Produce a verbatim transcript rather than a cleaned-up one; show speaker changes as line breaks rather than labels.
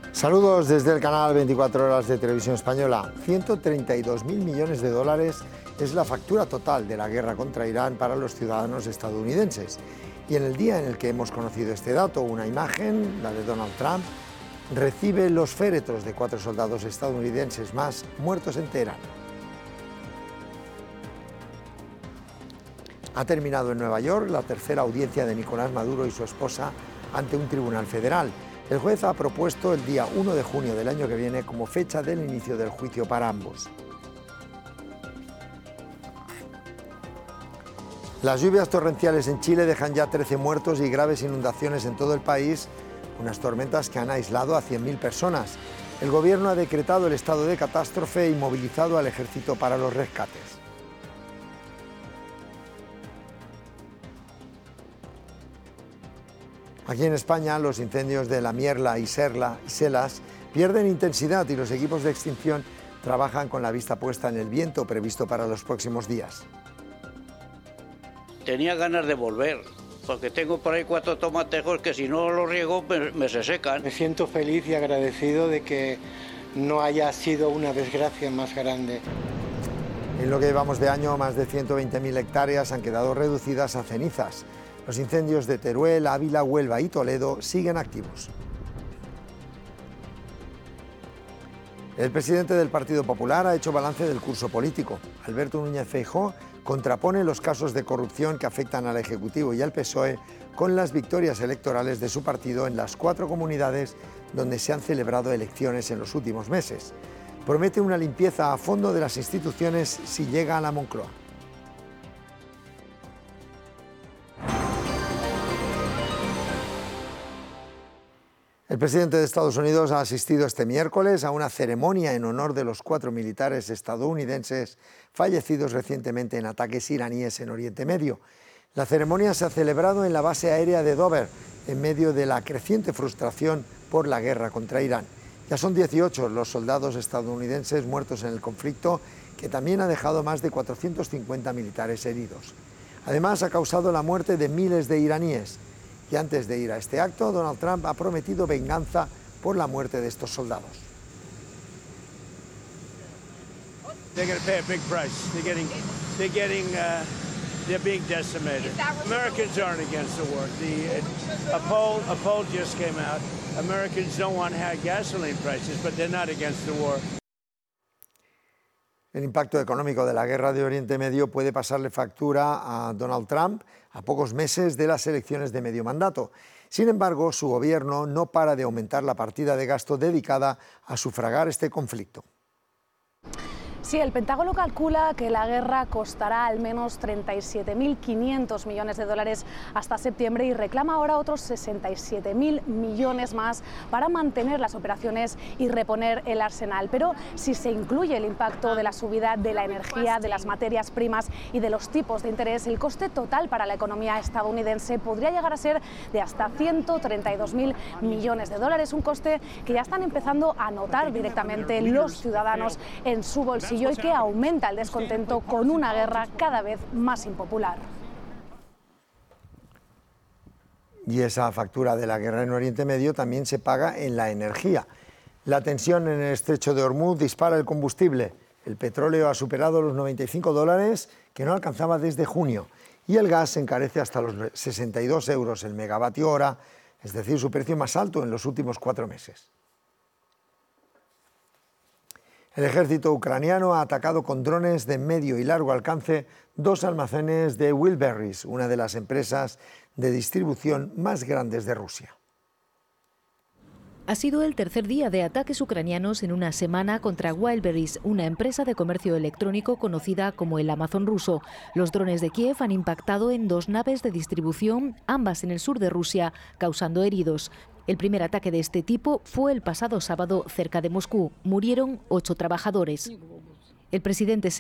Saludos desde el canal veinticuatro horas de Televisión Española. ciento treinta y dos mil millones de dólares es la factura total de la guerra contra Irán para los ciudadanos estadounidenses. Y en el día en el que hemos conocido este dato, una imagen, la de Donald Trump, recibe los féretros de cuatro soldados estadounidenses más muertos en Teherán. Ha terminado en Nueva York la tercera audiencia de Nicolás Maduro y su esposa ante un tribunal federal. El juez ha propuesto el día uno de junio del año que viene como fecha del inicio del juicio para ambos. Las lluvias torrenciales en Chile dejan ya trece muertos y graves inundaciones en todo el país, unas tormentas que han aislado a cien mil personas. El gobierno ha decretado el estado de catástrofe y movilizado al ejército para los rescates. Aquí en España, los incendios de La Mierla y Serla y Selas pierden intensidad y los equipos de extinción trabajan con la vista puesta en el viento previsto para los próximos días.
Tenía ganas de volver, porque tengo por ahí cuatro tomatejos que si no los riego me, me se secan.
Me siento feliz y agradecido de que no haya sido una desgracia más grande.
En lo que llevamos de año, más de ciento veinte mil hectáreas han quedado reducidas a cenizas. Los incendios de Teruel, Ávila, Huelva y Toledo siguen activos. El presidente del Partido Popular ha hecho balance del curso político. Alberto Núñez Feijóo contrapone los casos de corrupción que afectan al Ejecutivo y al P S O E con las victorias electorales de su partido en las cuatro comunidades donde se han celebrado elecciones en los últimos meses. Promete una limpieza a fondo de las instituciones si llega a la Moncloa. El presidente de Estados Unidos ha asistido este miércoles a una ceremonia en honor de los cuatro militares estadounidenses fallecidos recientemente en ataques iraníes en Oriente Medio. La ceremonia se ha celebrado en la base aérea de Dover, en medio de la creciente frustración por la guerra contra Irán. Ya son dieciocho los soldados estadounidenses muertos en el conflicto, que también ha dejado más de cuatrocientos cincuenta militares heridos. Además, ha causado la muerte de miles de iraníes. Y antes de ir a este acto, Donald Trump ha prometido venganza por la muerte de estos soldados.
They're going to pay a big price. They're getting, they're getting, uh, they're being decimated. Americans aren't against the war. The, uh, a poll, a poll just came out. Americans don't want high gasoline prices, but they're not against the war.
El impacto económico de la guerra de Oriente Medio puede pasarle factura a Donald Trump a pocos meses de las elecciones de medio mandato. Sin embargo, su gobierno no para de aumentar la partida de gasto dedicada a sufragar este conflicto.
Sí, el Pentágono calcula que la guerra costará al menos treinta y siete mil quinientos millones de dólares hasta septiembre y reclama ahora otros sesenta y siete mil millones más para mantener las operaciones y reponer el arsenal. Pero si se incluye el impacto de la subida de la energía, de las materias primas y de los tipos de interés, el coste total para la economía estadounidense podría llegar a ser de hasta ciento treinta y dos mil millones de dólares, un coste que ya están empezando a notar directamente los ciudadanos en su bolsillo y que aumenta el descontento con una guerra cada vez más impopular.
Y esa factura de la guerra en Oriente Medio también se paga en la energía. La tensión en el estrecho de Hormuz dispara el combustible. El petróleo ha superado los noventa y cinco dólares que no alcanzaba desde junio y el gas se encarece hasta los sesenta y dos euros el megavatio hora, es decir, su precio más alto en los últimos cuatro meses. El ejército ucraniano ha atacado con drones de medio y largo alcance dos almacenes de Wildberries, una de las empresas de distribución más grandes de Rusia.
Ha sido el tercer día de ataques ucranianos en una semana contra Wildberries, una empresa de comercio electrónico conocida como el Amazon ruso. Los drones de Kiev han impactado en dos naves de distribución, ambas en el sur de Rusia, causando heridos. El primer ataque de este tipo fue el pasado sábado cerca de Moscú. Murieron ocho trabajadores. El presidente